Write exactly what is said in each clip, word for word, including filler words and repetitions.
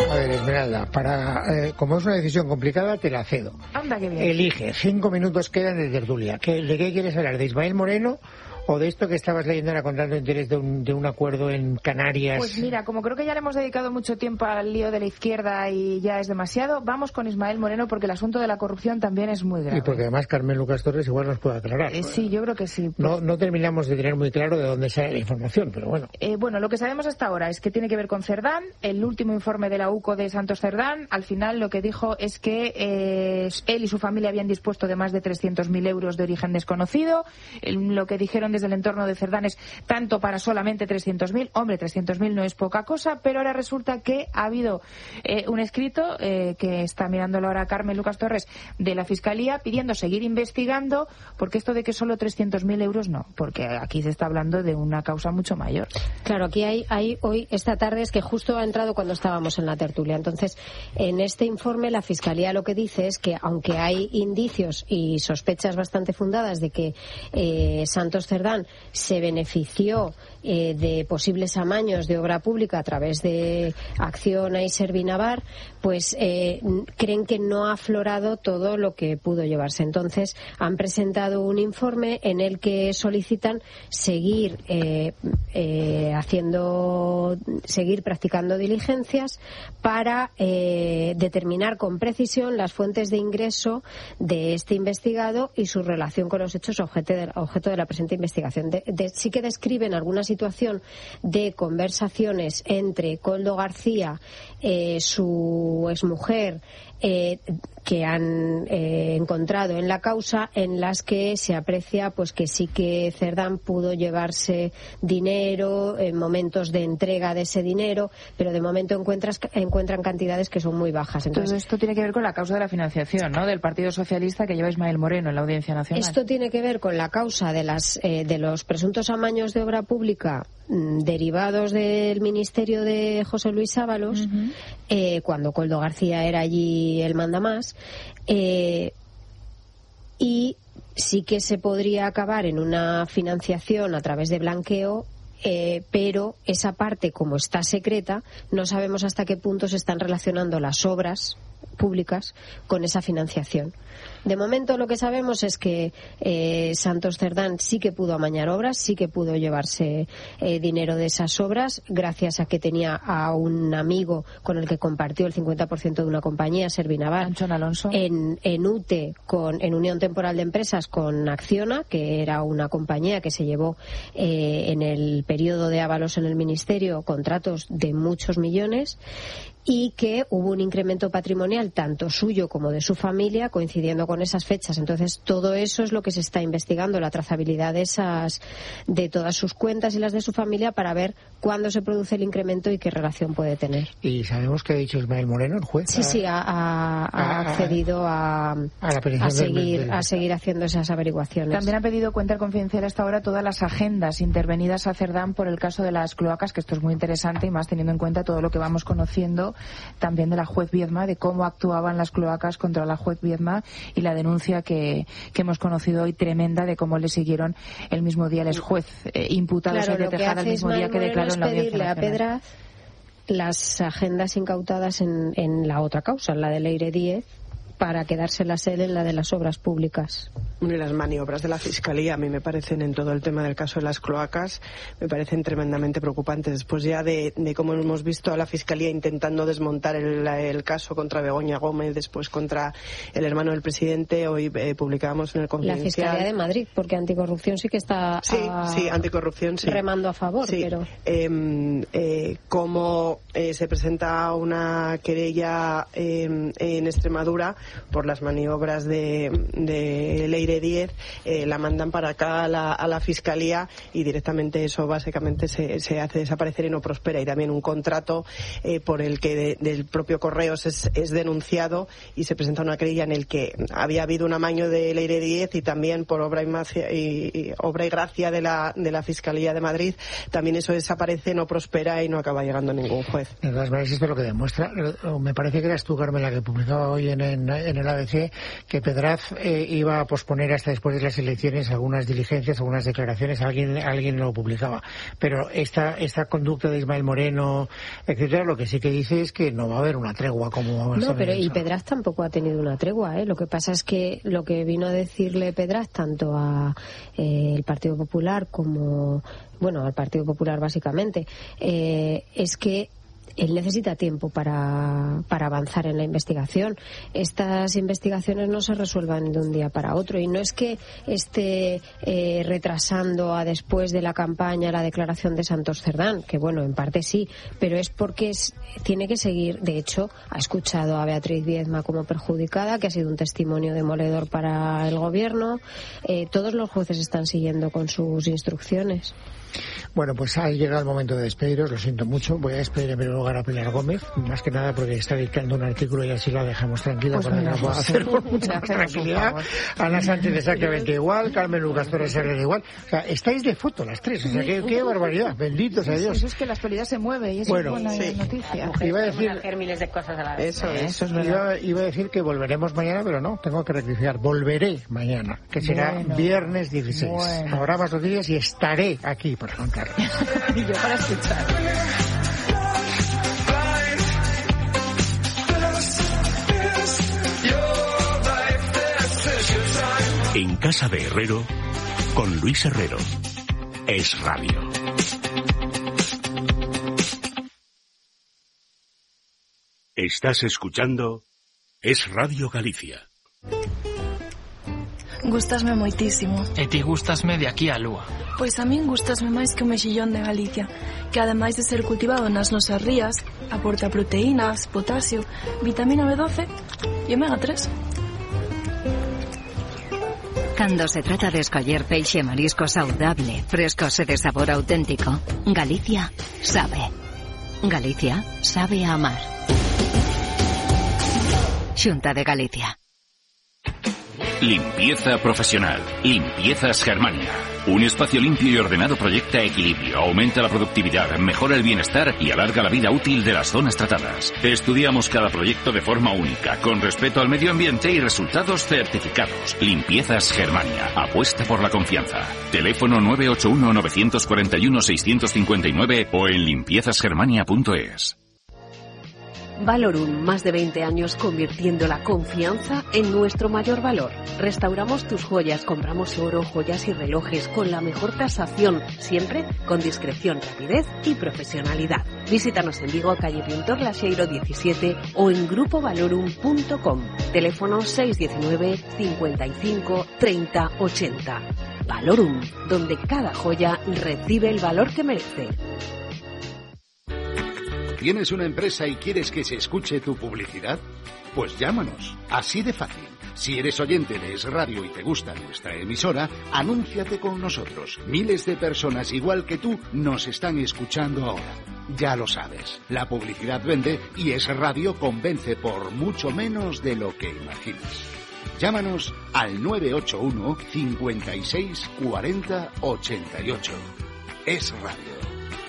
A ver, Esmeralda, para, eh, como es una decisión complicada, te la cedo. Anda, qué bien. Elige, cinco minutos quedan de tertulia. ¿Qué, ¿De qué quieres hablar? ¿De Ismael Moreno o de esto que estabas leyendo ahora contando interés de un, de un acuerdo en Canarias? Pues mira, como creo que ya le hemos dedicado mucho tiempo al lío de la izquierda y ya es demasiado, vamos con Ismael Moreno porque el asunto de la corrupción también es muy grave. Y porque además Carmen Lucas Torres igual nos puede aclarar. Eh, sí, yo creo que sí. Pues... No, no terminamos de tener muy claro de dónde sale la información, pero bueno. Eh, bueno, lo que sabemos hasta ahora es que tiene que ver con Cerdán. El último informe de la U C O de Santos Cerdán, al final lo que dijo es que eh, él y su familia habían dispuesto de más de trescientos mil euros de origen desconocido. El, lo que dijeron desde el entorno de Cerdán es tanto para solamente trescientos mil. Hombre, trescientos mil no es poca cosa, pero ahora resulta que ha habido eh, un escrito eh, que está mirándolo ahora Carmen Lucas Torres de la Fiscalía pidiendo seguir investigando, porque esto de que solo trescientos mil euros no, porque aquí se está hablando de una causa mucho mayor. Claro, aquí hay, hay hoy, esta tarde, es que justo ha entrado cuando estábamos en la tertulia. Entonces, en este informe la Fiscalía lo que dice es que aunque hay indicios y sospechas bastante fundadas de que eh, Santos Cerdán se benefició eh, de posibles amaños de obra pública a través de Acciona y Servinavar, pues eh, creen que no ha aflorado todo lo que pudo llevarse. Entonces han presentado un informe en el que solicitan seguir eh, eh, haciendo, seguir practicando diligencias para eh, determinar con precisión las fuentes de ingreso de este investigado y su relación con los hechos objeto de, objeto de la presente investigación. De, de, sí que describen alguna situación de conversaciones entre Koldo García, eh, su exmujer, eh, que han eh, encontrado en la causa, en las que se aprecia pues que sí que Cerdán pudo llevarse dinero en momentos de entrega de ese dinero, pero de momento encuentras, encuentran cantidades que son muy bajas. Entonces, todo esto tiene que ver con la causa de la financiación, ¿no?, del Partido Socialista que lleva Ismael Moreno en la Audiencia Nacional. Esto tiene que ver con la causa de las eh, de los presuntos amaños de obra pública mmm, derivados del ministerio de José Luis Ábalos, uh-huh. eh, cuando Koldo García era allí el mandamás, eh, y sí que se podría acabar en una financiación a través de blanqueo. Eh, pero esa parte, como está secreta, no sabemos hasta qué punto se están relacionando las obras públicas con esa financiación. De momento lo que sabemos es que eh, Santos Cerdán sí que pudo amañar obras, sí que pudo llevarse eh, dinero de esas obras, gracias a que tenía a un amigo con el que compartió el cincuenta por ciento de una compañía, Servinavar, Anchón Alonso, en, en U T E, con, en Unión Temporal de Empresas, con Acciona, que era una compañía que se llevó eh, en el periodo de Ábalos en el Ministerio contratos de muchos millones, y que hubo un incremento patrimonial tanto suyo como de su familia coincidiendo con esas fechas. Entonces todo eso es lo que se está investigando, la trazabilidad de esas, de todas sus cuentas y las de su familia, para ver cuándo se produce el incremento y qué relación puede tener. ¿Y sabemos qué ha dicho Ismael Moreno, el juez? Sí, sí, ha, ha, ha accedido a, a, la a, seguir, del... a seguir haciendo esas averiguaciones. También ha pedido cuenta al Confidencial hasta ahora todas las agendas intervenidas a Cerdán por el caso de las cloacas, que esto es muy interesante y más teniendo en cuenta todo lo que vamos conociendo también de la juez Viedma, de cómo actuaban las cloacas contra la juez Viedma, y la denuncia que, que hemos conocido hoy tremenda de cómo le siguieron el mismo día el ex juez eh, imputado claro, de Tejada el mismo día que declaró en la Audiencia Nacional. A Pedraz las agendas incautadas en, en la otra causa, en la de Leire Díez, para quedárselas él en la de las obras públicas. Y las maniobras de la Fiscalía a mí me parecen, en todo el tema del caso de las cloacas, me parecen tremendamente preocupantes. Después ya de, de cómo hemos visto a la Fiscalía intentando desmontar el, el caso contra Begoña Gómez, después contra el hermano del presidente, hoy eh, publicábamos en el Confidencial. La Fiscalía de Madrid, porque Anticorrupción sí que está sí, a... sí, Anticorrupción, sí. remando a favor. Sí. Pero eh, eh, cómo eh, se presenta una querella eh, en Extremadura por las maniobras de, de Leire Díez, eh, la mandan para acá a la, a la Fiscalía y directamente eso básicamente se, se hace desaparecer y no prospera. Y también un contrato eh, por el que de, del propio Correos es, es denunciado y se presenta una querella en el que había habido un amaño de Leire Díez, y también por obra y, macia, y, y obra y gracia de la, de la Fiscalía de Madrid también eso desaparece, no prospera y no acaba llegando a ningún juez. De todas maneras, esto es lo que demuestra, me parece que eras tú, Carmen, la que publicaba hoy en, en, en el A B C que Pedraz eh, iba a posponer hasta después de las elecciones algunas diligencias, algunas declaraciones, alguien alguien lo publicaba. Pero esta esta conducta de Ismael Moreno, etcétera, lo que sí que dice es que no va a haber una tregua como vamos a No, pero y Pedraz tampoco ha tenido una tregua, ¿eh? Lo que pasa es que lo que vino a decirle Pedraz tanto a eh, el Partido Popular como, bueno, al Partido Popular básicamente, eh, es que él necesita tiempo para, para avanzar en la investigación. Estas investigaciones no se resuelvan de un día para otro, y no es que esté eh, retrasando a después de la campaña la declaración de Santos Cerdán, que bueno, en parte sí, pero es porque es, tiene que seguir. De hecho, ha escuchado a Beatriz Viedma como perjudicada, que ha sido un testimonio demoledor para el gobierno. Eh, todos los jueces están siguiendo con sus instrucciones. Bueno, pues ha llegado el momento de despediros, lo siento mucho. Voy a despedir en primer lugar a Pilar Gómez, más que nada porque está dictando un artículo y así la dejamos tranquila, pues para que lo pueda hacer con mucha más tranquilidad. Ana Sánchez exactamente igual, Carmen Lucas Torres Herrera igual. O sea, estáis de foto las tres, o sea, qué, qué barbaridad, benditos sí, a Dios. Eso es que la actualidad se mueve y eso bueno, es buena sí. noticia. Iba a decir miles de cosas a la vez. Eso, eso es verdad. Iba, iba a decir que volveremos mañana, pero no, tengo que rectificar. Volveré mañana, que será bueno, viernes dieciséis. Bueno. Habrá más noticias y estaré aquí para contar. Y yo para escuchar. En casa de Herrero, con Luis Herrero. Es Radio. Estás escuchando Es Radio Galicia. Gustasme moitísimo. E ti gustasme de aquí a lúa. Pois a min gustasme máis que o mexillón de Galicia, que ademais de ser cultivado nas nosas rías, aporta proteínas, potasio, vitamina B doce e omega tres. Cando se trata de escoller peixe e marisco saudable, frescos e de sabor auténtico, Galicia sabe. Galicia sabe a amar. Xunta de Galicia. Limpieza profesional. Limpiezas Germania. Un espacio limpio y ordenado proyecta equilibrio, aumenta la productividad, mejora el bienestar y alarga la vida útil de las zonas tratadas. Estudiamos cada proyecto de forma única, con respeto al medio ambiente y resultados certificados. Limpiezas Germania. Apuesta por la confianza. Teléfono nueve ocho uno, nueve cuatro uno, seis cinco nueve o en limpiezas germania punto es. Valorum, más de veinte años convirtiendo la confianza en nuestro mayor valor. Restauramos tus joyas, compramos oro, joyas y relojes con la mejor tasación, siempre con discreción, rapidez y profesionalidad. Visítanos en Vigo, calle Pintor Laxeiro diecisiete o en grupo valorum punto com. Teléfono seis uno nueve, cincuenta y cinco, treinta, ochenta. Valorum, donde cada joya recibe el valor que merece. ¿Tienes una empresa y quieres que se escuche tu publicidad? Pues llámanos, así de fácil. Si eres oyente de Es Radio y te gusta nuestra emisora, anúnciate con nosotros. Miles de personas igual que tú nos están escuchando ahora. Ya lo sabes, la publicidad vende y Es Radio convence por mucho menos de lo que imaginas. Llámanos al nueve ocho uno, cincuenta y seis, cuarenta, ochenta y ocho. Es Radio.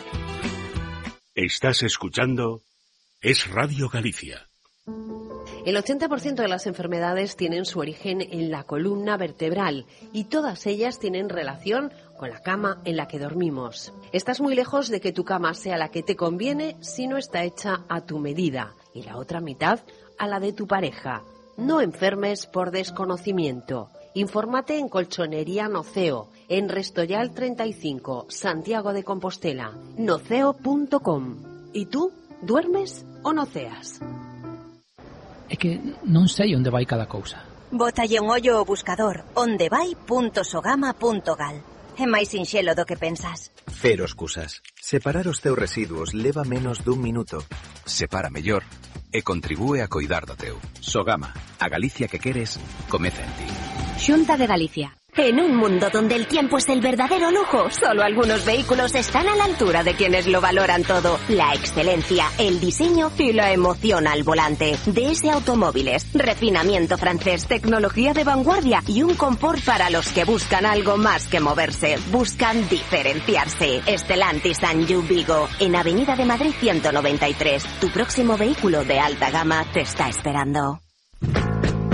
Estás escuchando Es Radio Galicia. El ochenta por ciento de las enfermedades tienen su origen en la columna vertebral y todas ellas tienen relación con la cama en la que dormimos. Estás muy lejos de que tu cama sea la que te conviene si no está hecha a tu medida y la otra mitad a la de tu pareja. No enfermes por desconocimiento. Infórmate en Colchonería Noceo, en Restoyal treinta y cinco, Santiago de Compostela, noceo punto com. ¿Y tú, duermes o noceas? É que non sei onde vai cada cousa. Bótalle un ollo ao buscador ondevai punto sogama punto gal. É máis sinxelo do que pensas. Cero excusas. Separar os teus residuos leva menos dun minuto. Separa mellor e contribúe a coidar do teu. Sogama, a Galicia que queres, comeza en ti. Xunta de Galicia. En un mundo donde el tiempo es el verdadero lujo, solo algunos vehículos están a la altura de quienes lo valoran todo. La excelencia, el diseño y la emoción al volante. D S Automóviles, refinamiento francés, tecnología de vanguardia y un confort para los que buscan algo más que moverse. Buscan diferenciarse. Stellantis and You Vigo, en Avenida de Madrid ciento noventa y tres. Tu próximo vehículo de alta gama te está esperando.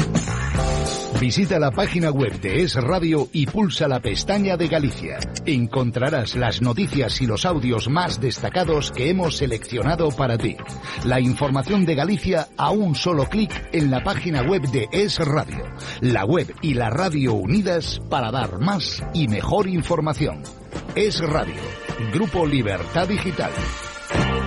Visita la página web de Es Radio y pulsa la pestaña de Galicia. Encontrarás las noticias y los audios más destacados que hemos seleccionado para ti. La información de Galicia a un solo clic en la página web de Es Radio. La web y la radio unidas para dar más y mejor información. Es Radio, Grupo Libertad Digital.